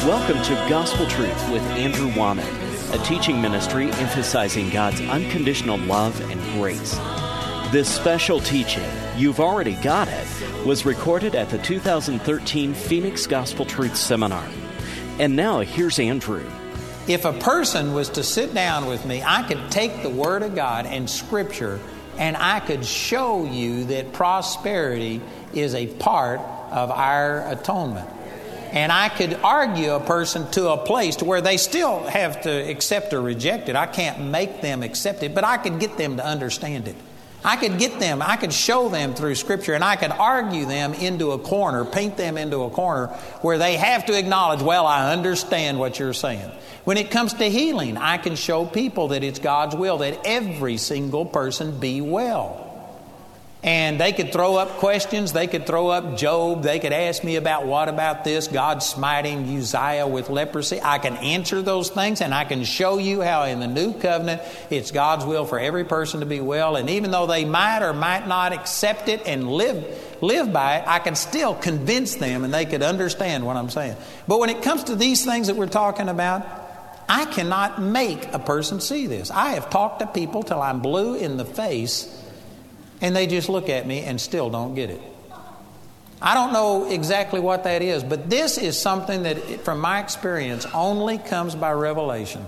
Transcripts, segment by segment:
Welcome to Gospel Truth with Andrew Womack, a teaching ministry emphasizing God's unconditional love and grace. This special teaching, You've Already Got It, was recorded at the 2013 Phoenix Gospel Truth Seminar. And now here's Andrew. If a person was to sit down with me, I could take the Word of God and Scripture, and I could show you that prosperity is a part of our atonement. And I could argue a person to a place to where they still have to accept or reject it. I can't make them accept it, but I could get them to understand it. I could show them through Scripture, and I could argue them into a corner, paint them into a corner where they have to acknowledge, well, I understand what you're saying. When it comes to healing, I can show people that it's God's will that every single person be well. And they could throw up questions. They could throw up Job. They could ask me about what about this, God smiting Uzziah with leprosy. I can answer those things, and I can show you how in the new covenant it's God's will for every person to be well. And even though they might or might not accept it and live by it, I can still convince them and they could understand what I'm saying. But when it comes to these things that we're talking about, I cannot make a person see this. I have talked to people till I'm blue in the face, and they just look at me and still don't get it. I don't know exactly what that is, but this is something that, from my experience, only comes by revelation.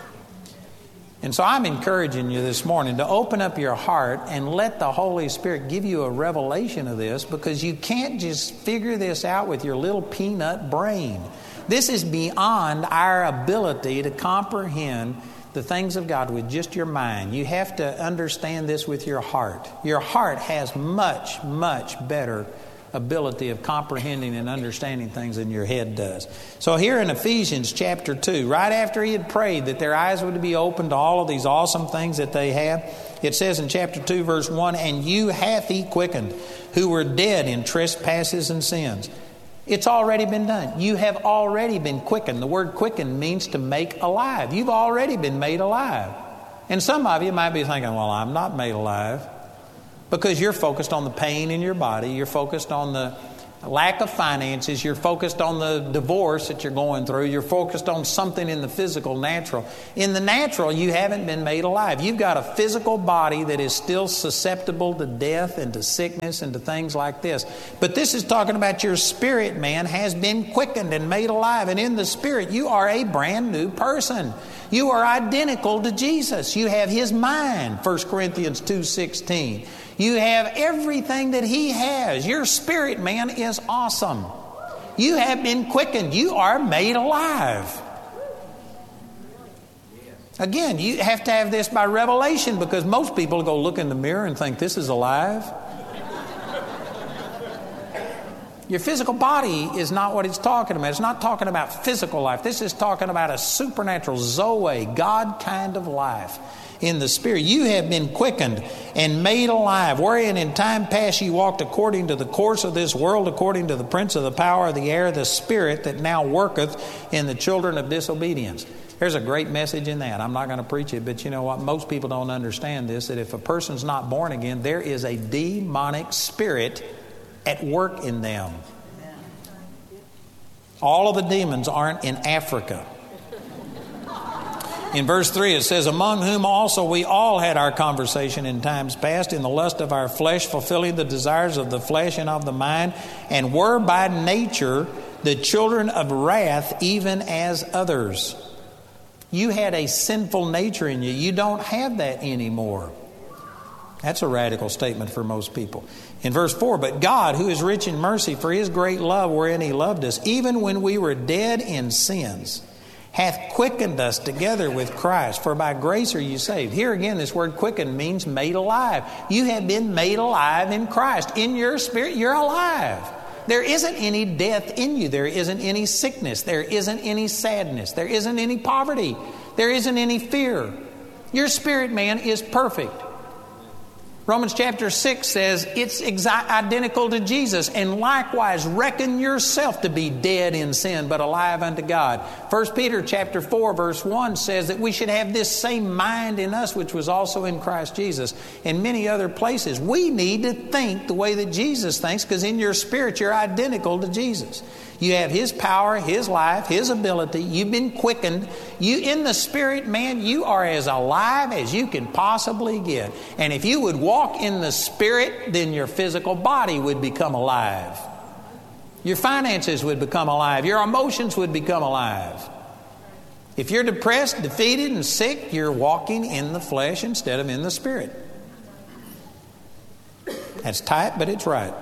And so I'm encouraging you this morning to open up your heart and let the Holy Spirit give you a revelation of this, because you can't just figure this out with your little peanut brain. This is beyond our ability to comprehend the things of God with just your mind. You have to understand this with your heart. Your heart has much, much better ability of comprehending and understanding things than your head does. So here in Ephesians chapter 2, right after he had prayed that their eyes would be opened to all of these awesome things that they have, it says in chapter 2 verse 1, "And you hath he quickened, who were dead in trespasses and sins." It's already been done. You have already been quickened. The word quicken means to make alive. You've already been made alive. And some of you might be thinking, well, I'm not made alive, because you're focused on the pain in your body. You're focused on the lack of finances. You're focused on the divorce that you're going through. You're focused on something in the physical, natural. In the natural, you haven't been made alive. You've got a physical body that is still susceptible to death and to sickness and to things like this. But this is talking about your spirit, man, has been quickened and made alive. And in the spirit, you are a brand new person. You are identical to Jesus. You have his mind, 1 Corinthians 2:16. You have everything that he has. Your spirit, man, is awesome. You have been quickened. You are made alive. Again, you have to have this by revelation, because most people go look in the mirror and think, this is alive. Your physical body is not what it's talking about. It's not talking about physical life. This is talking about a supernatural Zoe, God kind of life. In the Spirit, you have been quickened and made alive, wherein in time past you walked according to the course of this world, according to the prince of the power of the air, the spirit that now worketh in the children of disobedience. There's a great message in that. I'm not going to preach it, but you know what? Most people don't understand this, that if a person's not born again, there is a demonic spirit at work in them. All of the demons aren't in Africa. In verse 3 it says, "Among whom also we all had our conversation in times past, in the lust of our flesh, fulfilling the desires of the flesh and of the mind, and were by nature the children of wrath, even as others." You had a sinful nature in you. You don't have that anymore. That's a radical statement for most people. In verse 4, "But God, who is rich in mercy, for his great love wherein he loved us, even when we were dead in sins, hath quickened us together with Christ. For by grace are you saved." Here again, this word quicken means made alive. You have been made alive in Christ. In your spirit, you're alive. There isn't any death in you. There isn't any sickness. There isn't any sadness. There isn't any poverty. There isn't any fear. Your spirit man is perfect. Romans chapter 6 says it's identical to Jesus. And likewise, reckon yourself to be dead in sin, but alive unto God. 1 Peter chapter 4 verse 1 says that we should have this same mind in us, which was also in Christ Jesus. And many other places. We need to think the way that Jesus thinks, because in your spirit you're identical to Jesus. You have His power, His life, His ability. You've been quickened. You, in the Spirit, man, you are as alive as you can possibly get. And if you would walk in the Spirit, then your physical body would become alive. Your finances would become alive. Your emotions would become alive. If you're depressed, defeated, and sick, you're walking in the flesh instead of in the Spirit. That's tight, but it's right.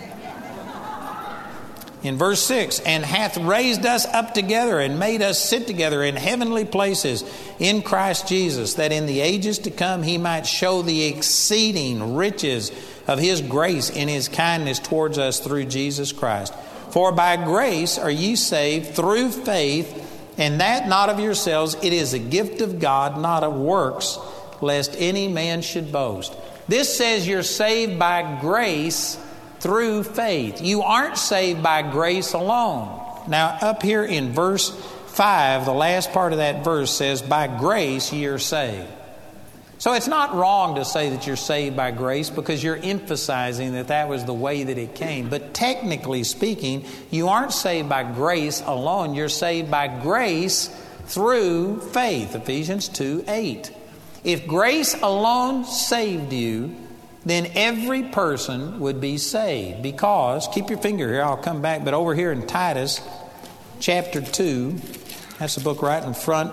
In verse 6, and hath raised us up together and made us sit together in heavenly places in Christ Jesus, that in the ages to come He might show the exceeding riches of His grace in His kindness towards us through Jesus Christ. For by grace are ye saved through faith, and that not of yourselves, it is a gift of God, not of works, lest any man should boast. This says you're saved by grace through faith. You aren't saved by grace alone. Now, up here in verse 5, the last part of that verse says, by grace ye are saved. So it's not wrong to say that you're saved by grace, because you're emphasizing that that was the way that it came. But technically speaking, you aren't saved by grace alone. You're saved by grace through faith. Ephesians 2:8. If grace alone saved you, then every person would be saved. Because, keep your finger here, I'll come back, but over here in Titus chapter 2, that's the book right in front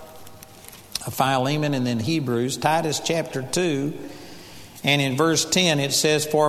of Philemon and then Hebrews, Titus chapter 2, and in verse 10 it says, for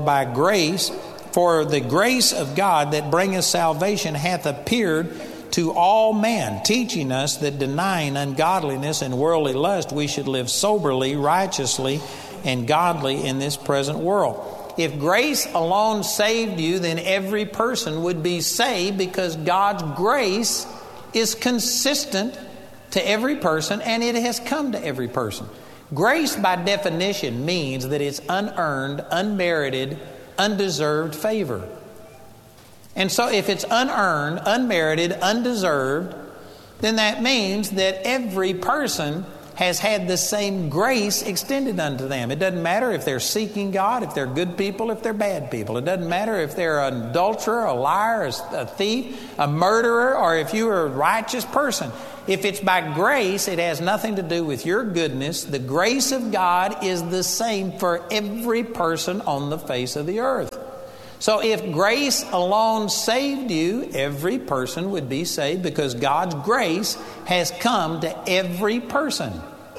the grace of God that bringeth salvation hath appeared to all men, teaching us that denying ungodliness and worldly lust, we should live soberly, righteously, and godly in this present world. If grace alone saved you, then every person would be saved, because God's grace is consistent to every person, and it has come to every person. Grace, by definition, means that it's unearned, unmerited, undeserved favor. And so if it's unearned, unmerited, undeserved, then that means that every person has had the same grace extended unto them. It doesn't matter if they're seeking God, if they're good people, if they're bad people. It doesn't matter if they're an adulterer, a liar, a thief, a murderer, or if you are a righteous person. If it's by grace, it has nothing to do with your goodness. The grace of God is the same for every person on the face of the earth. So if grace alone saved you, every person would be saved, because God's grace has come to every person.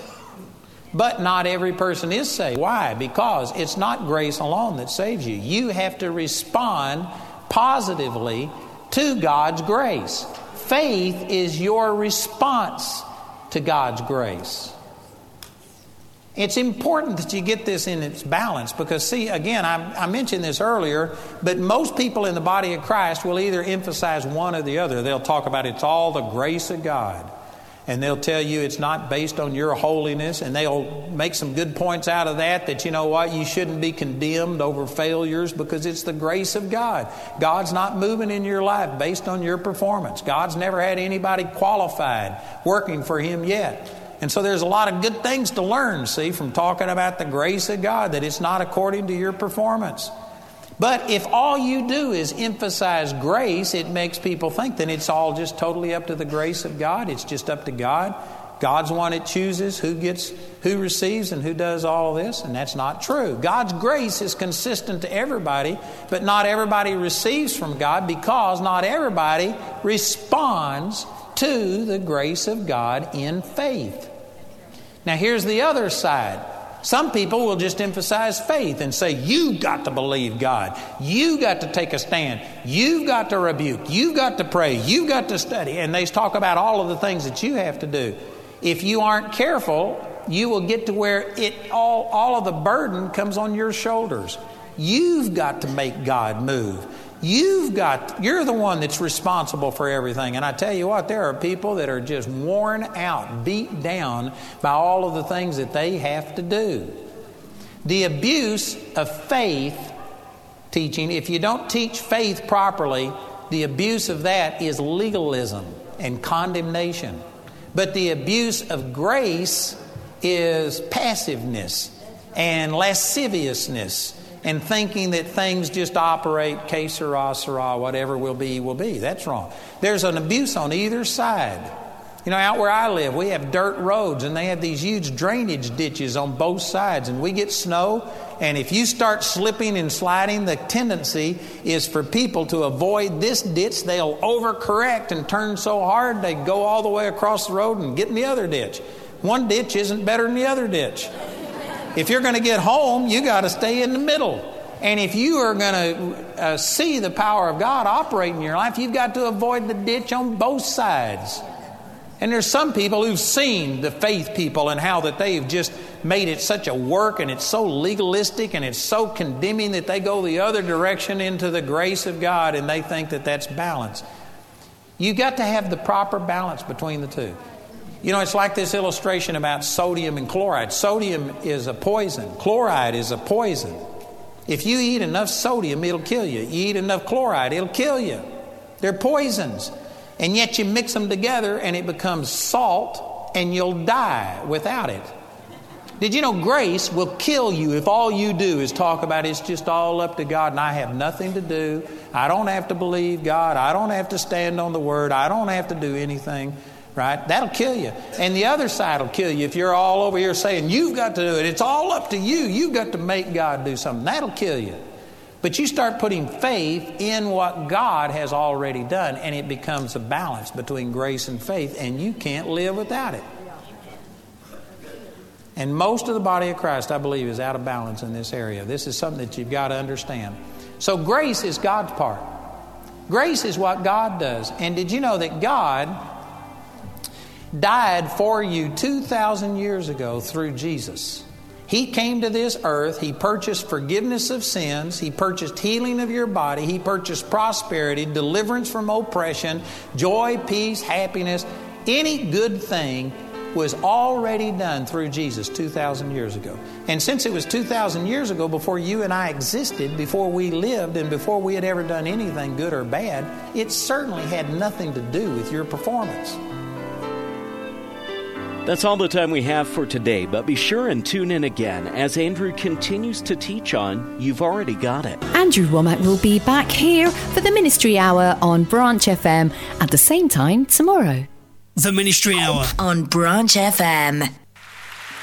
But not every person is saved. Why? Because it's not grace alone that saves you. You have to respond positively to God's grace. Faith is your response to God's grace. It's important that you get this in its balance, because, see, again, I mentioned this earlier, but most people in the body of Christ will either emphasize one or the other. They'll talk about it's all the grace of God, and they'll tell you it's not based on your holiness, and they'll make some good points out of that you know what, you shouldn't be condemned over failures because it's the grace of God. God's not moving in your life based on your performance. God's never had anybody qualified working for Him yet. And so there's a lot of good things to learn, see, from talking about the grace of God, that it's not according to your performance. But if all you do is emphasize grace, it makes people think that it's all just totally up to the grace of God. It's just up to God. God's the one that chooses who receives and who does all this, and that's not true. God's grace is consistent to everybody, but not everybody receives from God, because not everybody responds to the grace of God in faith. Now here's the other side. Some people will just emphasize faith and say, you've got to believe God. You've got to take a stand. You've got to rebuke. You've got to pray. You've got to study. And they talk about all of the things that you have to do. If you aren't careful, you will get to where all of the burden comes on your shoulders. You've got to make God move. You're the one that's responsible for everything. And I tell you what, there are people that are just worn out, beat down by all of the things that they have to do. The abuse of faith teaching, if you don't teach faith properly, the abuse of that is legalism and condemnation. But the abuse of grace is passiveness and lasciviousness and thinking that things just operate, que sera, sera, whatever will be, will be. That's wrong. There's an abuse on either side. You know, out where I live, we have dirt roads, and they have these huge drainage ditches on both sides, and we get snow, and if you start slipping and sliding, the tendency is for people to avoid this ditch. They'll overcorrect and turn so hard they go all the way across the road and get in the other ditch. One ditch isn't better than the other ditch. If you're going to get home, you got to stay in the middle. And if you are going to see the power of God operate in your life, you've got to avoid the ditch on both sides. And there's some people who've seen the faith people and how that they've just made it such a work, and it's so legalistic and it's so condemning that they go the other direction into the grace of God, and they think that that's balance. You've got to have the proper balance between the two. You know, it's like this illustration about sodium and chloride. Sodium is a poison. Chloride is a poison. If you eat enough sodium, it'll kill you. You eat enough chloride, it'll kill you. They're poisons. And yet you mix them together and it becomes salt, and you'll die without it. Did you know grace will kill you if all you do is talk about it's just all up to God and I have nothing to do. I don't have to believe God. I don't have to stand on the Word. I don't have to do anything. Right? That'll kill you. And the other side will kill you if you're all over here saying you've got to do it. It's all up to you. You've got to make God do something. That'll kill you. But you start putting faith in what God has already done, and it becomes a balance between grace and faith, and you can't live without it. And most of the body of Christ, I believe, is out of balance in this area. This is something that you've got to understand. So grace is God's part. Grace is what God does. And did you know that God died for you 2,000 years ago through Jesus? He came to this earth. He purchased forgiveness of sins. He purchased healing of your body. He purchased prosperity, deliverance from oppression, joy, peace, happiness. Any good thing was already done through Jesus 2,000 years ago. And since it was 2,000 years ago, before you and I existed, before we lived, and before we had ever done anything good or bad, it certainly had nothing to do with your performance. That's all the time we have for today, but be sure and tune in again as Andrew continues to teach on You've Already Got It. Andrew Wommack will be back here for the Ministry Hour on Branch FM at the same time tomorrow. The Ministry Hour on Branch FM.